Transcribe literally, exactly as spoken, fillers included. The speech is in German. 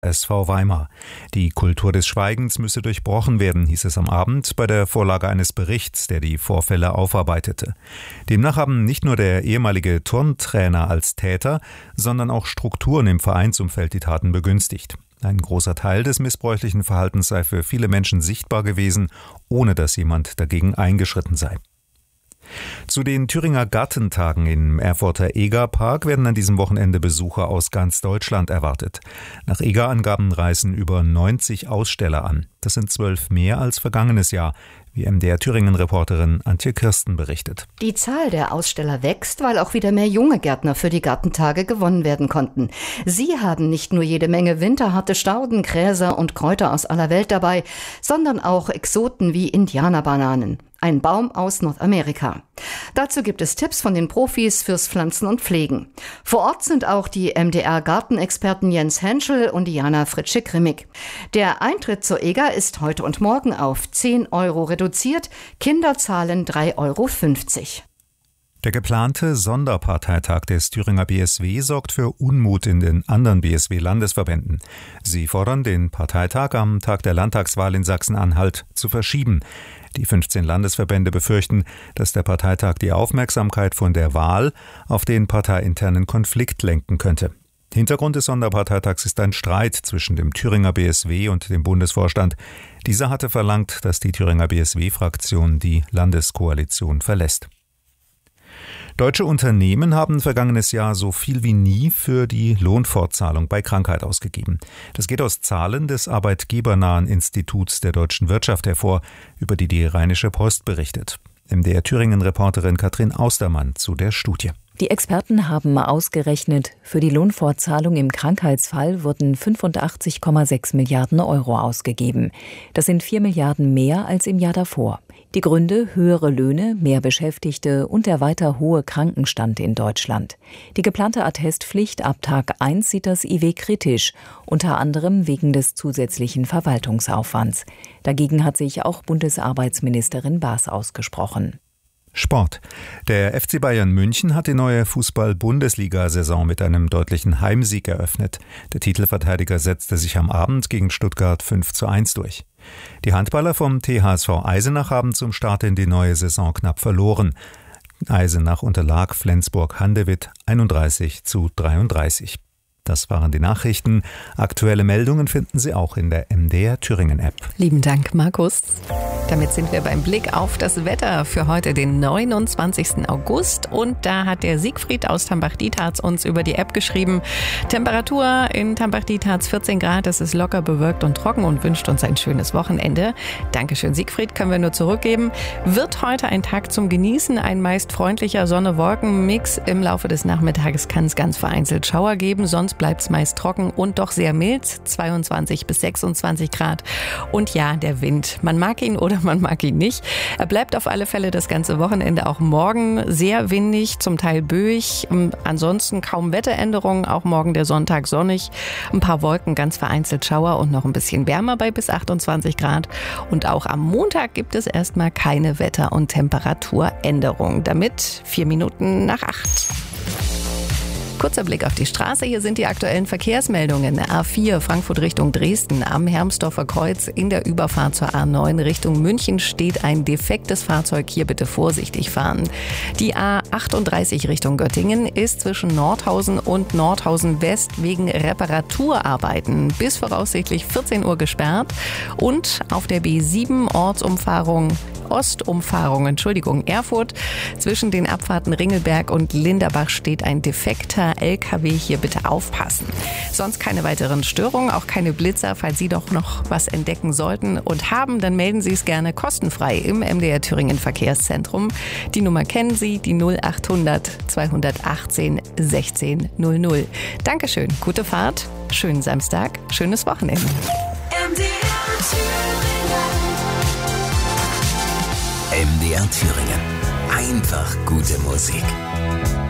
S V Weimar. Die Kultur des Schweigens müsse durchbrochen werden, hieß es am Abend bei der Vorlage eines Berichts, der die Vorfälle aufarbeitete. Demnach haben nicht nur der ehemalige Turntrainer als Täter, sondern auch Strukturen im Vereinsumfeld die Taten begünstigt. Ein großer Teil des missbräuchlichen Verhaltens sei für viele Menschen sichtbar gewesen, ohne dass jemand dagegen eingeschritten sei. Zu den Thüringer Gartentagen im Erfurter Egerpark werden an diesem Wochenende Besucher aus ganz Deutschland erwartet. Nach Eger-Angaben reisen über neunzig Aussteller an. Das sind zwölf mehr als vergangenes Jahr, wie M D R-Thüringen-Reporterin Antje Kirsten berichtet. Die Zahl der Aussteller wächst, weil auch wieder mehr junge Gärtner für die Gartentage gewonnen werden konnten. Sie haben nicht nur jede Menge winterharte Stauden, Gräser und Kräuter aus aller Welt dabei, sondern auch Exoten wie Indianerbananen. Ein Baum aus Nordamerika. Dazu gibt es Tipps von den Profis fürs Pflanzen und Pflegen. Vor Ort sind auch die M D R-Gartenexperten Jens Henschel und Diana Fritsche-Grimmig. Der Eintritt zur Eger ist heute und morgen auf zehn Euro reduziert. Kinder zahlen drei Euro fünfzig. Der geplante Sonderparteitag des Thüringer B S W sorgt für Unmut in den anderen B S W-Landesverbänden. Sie fordern, den Parteitag am Tag der Landtagswahl in Sachsen-Anhalt zu verschieben. Die fünfzehn Landesverbände befürchten, dass der Parteitag die Aufmerksamkeit von der Wahl auf den parteiinternen Konflikt lenken könnte. Hintergrund des Sonderparteitags ist ein Streit zwischen dem Thüringer B S W und dem Bundesvorstand. Dieser hatte verlangt, dass die Thüringer B S W-Fraktion die Landeskoalition verlässt. Deutsche Unternehmen haben vergangenes Jahr so viel wie nie für die Lohnfortzahlung bei Krankheit ausgegeben. Das geht aus Zahlen des arbeitgebernahen Instituts der deutschen Wirtschaft hervor, über die die Rheinische Post berichtet. M D R-Thüringen-Reporterin Katrin Austermann zu der Studie. Die Experten haben ausgerechnet, für die Lohnfortzahlung im Krankheitsfall wurden fünfundachtzig Komma sechs Milliarden Euro ausgegeben. Das sind vier Milliarden mehr als im Jahr davor. Die Gründe: höhere Löhne, mehr Beschäftigte und der weiter hohe Krankenstand in Deutschland. Die geplante Attestpflicht ab Tag eins sieht das I W kritisch, unter anderem wegen des zusätzlichen Verwaltungsaufwands. Dagegen hat sich auch Bundesarbeitsministerin Baas ausgesprochen. Sport. Der F C Bayern München hat die neue Fußball-Bundesliga-Saison mit einem deutlichen Heimsieg eröffnet. Der Titelverteidiger setzte sich am Abend gegen Stuttgart fünf zu eins durch. Die Handballer vom T H S V Eisenach haben zum Start in die neue Saison knapp verloren. Eisenach unterlag Flensburg-Handewitt einunddreißig zu dreiunddreißig. Das waren die Nachrichten. Aktuelle Meldungen finden Sie auch in der M D R-Thüringen-App. Lieben Dank, Markus. Damit sind wir beim Blick auf das Wetter für heute, den neunundzwanzigsten August. Und da hat der Siegfried aus Tambach-Dietharz uns über die App geschrieben: Temperatur in Tambach-Dietharz vierzehn Grad, es ist locker bewölkt und trocken und wünscht uns ein schönes Wochenende. Dankeschön, Siegfried, können wir nur zurückgeben. Wird heute ein Tag zum Genießen, ein meist freundlicher Sonne-Wolken-Mix. Im Laufe des Nachmittages kann es ganz vereinzelt Schauer geben, sonst bleibt es meist trocken und doch sehr mild, zweiundzwanzig bis sechsundzwanzig Grad. Und ja, der Wind, man mag ihn oder man mag ihn nicht. Er bleibt auf alle Fälle das ganze Wochenende, auch morgen sehr windig, zum Teil böig. Ansonsten kaum Wetteränderungen, auch morgen der Sonntag sonnig. Ein paar Wolken, ganz vereinzelt Schauer und noch ein bisschen wärmer bei bis achtundzwanzig Grad. Und auch am Montag gibt es erstmal keine Wetter- und Temperaturänderung. Damit vier Minuten nach acht. Kurzer Blick auf die Straße. Hier sind die aktuellen Verkehrsmeldungen. A vier Frankfurt Richtung Dresden am Hermsdorfer Kreuz in der Überfahrt zur A neun Richtung München steht ein defektes Fahrzeug. Hier bitte vorsichtig fahren. Die A achtunddreißig Richtung Göttingen ist zwischen Nordhausen und Nordhausen West wegen Reparaturarbeiten bis voraussichtlich vierzehn Uhr gesperrt. Und auf der B sieben Ortsumfahrung Ostumfahrung, Entschuldigung, Erfurt. Zwischen den Abfahrten Ringelberg und Linderbach steht ein defekter L K W. Hier bitte aufpassen. Sonst keine weiteren Störungen, auch keine Blitzer. Falls Sie doch noch was entdecken sollten und haben, dann melden Sie es gerne kostenfrei im M D R Thüringen Verkehrszentrum. Die Nummer kennen Sie, die null achthundert zweihundertachtzehn sechzehn null null. Dankeschön, gute Fahrt, schönen Samstag, schönes Wochenende. M D R Thüringen. M D R Thüringen. Einfach gute Musik.